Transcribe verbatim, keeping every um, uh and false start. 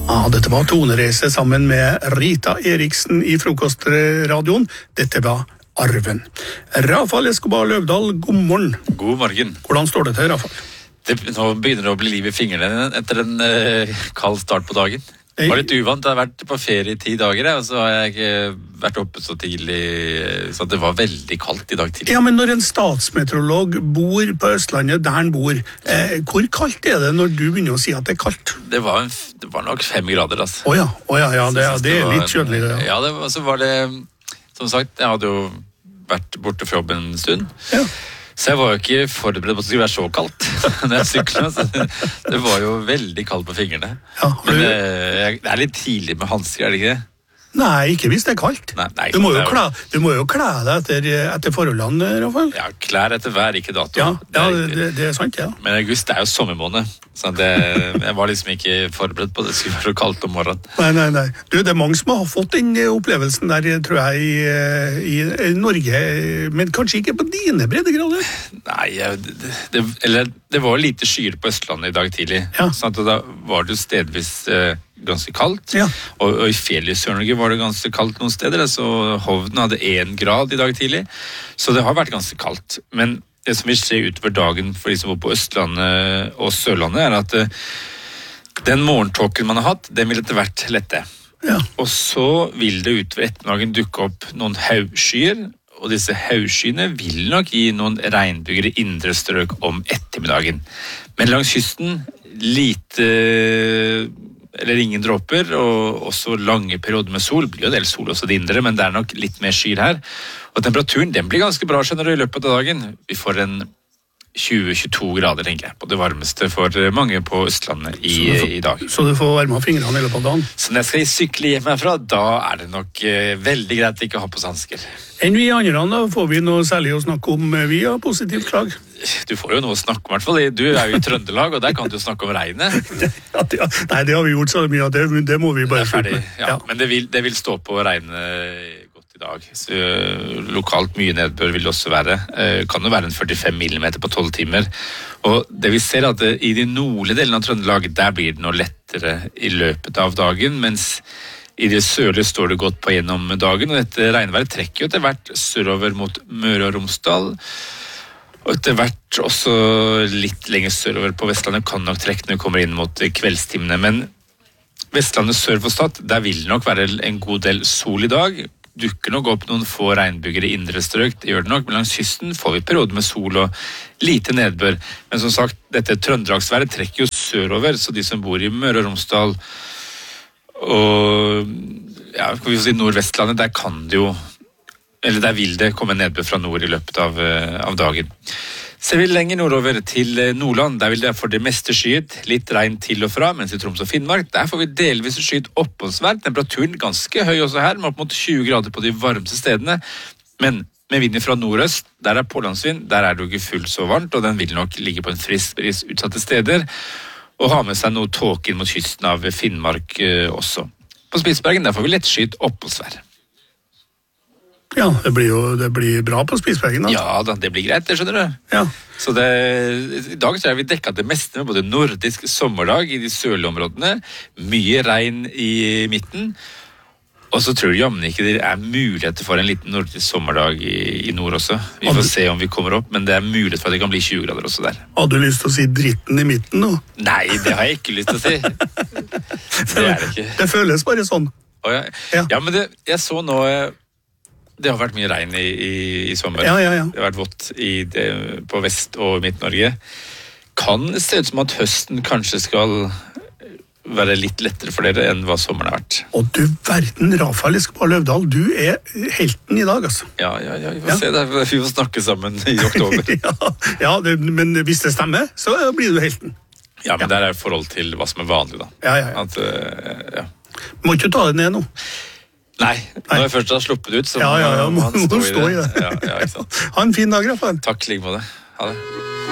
Ja, dette var tonereise sammen med Rita Eriksen i frokostradioen. Dette var Arven. Rafael Escobar Løvdahl, god morgen. God morgen. Hvordan står det til, Rafael? Det, nå begynner det å bli liv i fingrene etter en eh, kald start på dagen. Det var litt uvant, jeg har vært på ferie i ti dager, og så har jeg ikke vært oppe så tidlig, så det var veldig kaldt i dag tidlig. Ja, men når en statsmeteorolog bor på Østlandet, der han bor, eh, hvor kaldt er det når du begynner å si at det er kaldt? Det var, en, det var nok fem grader, altså. Åja, oh ja, ja, det, det er litt kjødelig det. Ja, det var, så var det, som sagt, jeg hadde jo vært borte fra jobb en stund. Ja. Så jeg var jo ikke forberedt på at det skulle være så kaldt når jeg syklet, så det var jo veldig kaldt på fingrene. Ja, men det, det er litt tidlig med hansker, er det ikke det? Nei, ikke hvis det er kaldt. Nei, nei, du, må jo klæ, du må jo klæ deg etter, etter forholdene, Rafael. Ja, klær etter hver, ikke dato. Ja, det, er ja det, det er sant, ja. Men august er jo sommermåned, så det, jeg var liksom ikke forberedt på det. Det skulle være så kaldt om morgenen. Nei, nei, nei. Du, det er mange som har fått den opplevelsen der, tror jeg, i, i Norge, men kanskje ikke på dine breddegrader? Nei, det, det, eller, det var lite skyer på Østlandet i dag tidlig, ja. Så da var det jo stedvis eh, ganske kaldt, ja. og, og i fjellet i Sør-Norge var det ganske kaldt noen steder, så Hovden hadde én grad i dag tidlig, så det har vært ganske kaldt. Men det som vil skje utover dagen for de som bor på Østlandet og Sørlandet, er at uh, den morgentåken man har hatt, den vil etter hvert lette. Ja. Og så vil det utover ettermiddagen dukke opp noen haugskyer, og disse haugskyene vil nok gi noen regnbyger i indre strøk om ettermiddagen. Men langs kysten, lite eller ingen dråper, og også lange perioder med sol. Det blir jo en del sol også det indre, men det er nok litt mer skyer her. Og temperaturen, den blir ganske bra skjønner du, i løpet av dagen. Vi får en tjue til tjueto grader, tenker jeg, på det varmeste for mange på Østlandet i, så får, i dag. Så du får varme av fingrene i løpet av dagen? Så når jeg skal sykle hjem herfra, da er det nok eh, veldig greit ikke å ha på hansker. Enn vi andre, da får vi noe særlig å snakke om via positivt klag? Du får jo noe å snakke om, i hvert fall. Du er jo i Trøndelag, og der kan du snakke om regnet. ja, det, nei, det har vi gjort så mye, det, det må vi bare slutte med. Ja, ja. Men det vil, det vil stå på regnet i dag. Så, lokalt mye nedbør vil det også være. Eh, kan jo være en førtifem millimeter på tolv timer. Og det vi ser er at i de nordlige delene av Trøndelag, der blir det noe lettere i løpet av dagen, mens i det sørlige står det godt på gjennom dagen, og dette regnværet trekker jo etter hvert sørover mot Møre og Romsdal, og etter hvert også litt lenger sørover på Vestlandet kan nok trekke når det kommer inn mot kveldstimene, men Vestlandet sør for Stad, der vil det nok være en god del sol i dag, dukker nok opp noen få regnbyger i indre strøk, det gjør det nok, men langs kysten får vi perioder med sol og lite nedbør. Men som sagt, dette trøndelagsværet trekker jo sørover, så de som bor i Møre og Romsdal og ja, kan vi si Nordvestlandet, der kan det jo, eller der vil det komme nedbør fra nord i løpet av, av dagen. Ser vi lenger nordover til Nordland, der vil det for det meste skyet, litt regn til og fra, mens i Troms og Finnmark, der får vi delvis skyet oppholdsvær, temperaturen ganske høy også her, med opp mot tjue grader på de varmeste stedene, men med vinden fra nordøst, der er pålandsvind, der er det jo ikke fullt så varmt, og den vil nok ligge på en frisk bris utsatte steder, og ha med seg noe tåke inn mot kysten av Finnmark eh, også. På Spitsbergen, der får vi lett skyet oppholdsvær. Ja, det blir jo det blir bra på Spitsbergen da. Ja, da, det blir greit, det skjønner du. Ja. Så det, i dag så er vi dekket det meste med både nordisk sommerdag i de sørlige områdene, mye regn i midten, og så tror jeg jammen ikke det er muligheter for en liten nordisk sommerdag i, i nord også. Vi får se om vi kommer opp, men det er mulighet for at det kan bli tjue grader også der. Hadde du lyst til å si dritten i midten nå? Nei, det har jeg ikke lyst til å si. Det er det ikke. Det føles bare sånn. Oh, ja. Ja. Ja, men det, jeg så nå... Det har vært mye regn i, i, i sommer. Ja, ja, ja. Det har vært vått i det, på Vest- og Midt-Norge. Kan det se ut som at høsten kanskje skal være litt lettere for dere enn hva sommeren har vært? Og du verden, Rafael Escobar Løvdahl, du er helten i dag, altså. Ja, ja, ja, vi får ja. se det. Vi får snakke sammen i oktober. ja, ja det, men hvis det stemmer, så blir du helten. Ja, men ja. Der er forhold til hva som er vanlig, da. Ja, ja, ja. At, uh, ja. Må ikke ta det ned nå. Nei, når jeg først har sluppet ut, så ja, ja, ja, må, må han stå, stå i det. I det. Ja, ja, ikke sant. Ha en fin dag, Rafael. Takk, like på det. Ha det.